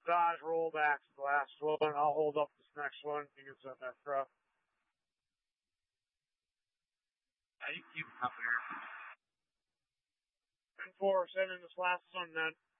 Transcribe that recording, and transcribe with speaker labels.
Speaker 1: dodge rollback to the last one. I'll hold up this next one. You can set that truck.
Speaker 2: You keep up here.
Speaker 1: 10-4, sending this last one then.